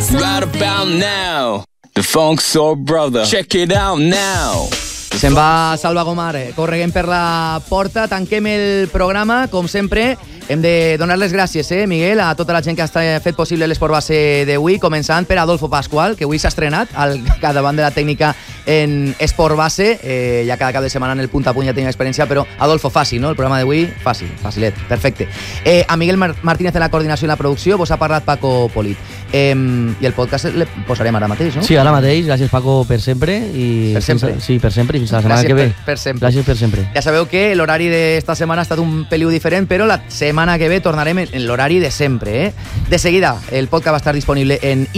Right about now, the Funk Soul Brother. Check it out now. Se'n va Salva Gomar correguent per la porta. Tanquem el programa, com sempre. Hem de donar les gràcies, Miguel, a tota la gent que ha fet possible l'Esport Base d'avui, començant per Adolfo Pascual, que avui s'ha estrenat al davant de la tècnica en Esport Base. Ja cada cap de setmana en el punt a punt ja tenia experiència, però Adolfo, fàcil, no? El programa d'avui, fàcil, facilet, perfecte. A Miguel Martínez en la coordinació i la producció, vos ha parlat Paco Polit. I el podcast el posarem ara mateix, no? Sí, ara mateix. Gràcies, Paco, per sempre. Per sempre? Sí, per sempre, i fins la setmana que ve. Per sempre. Gràcies per sempre. Ja sabeu que l'horari d'esta setmana ha estat un peliu diferent, però la setmana que ve tornarem en l'horari de sempre, De seguida, el podcast va estar disponible en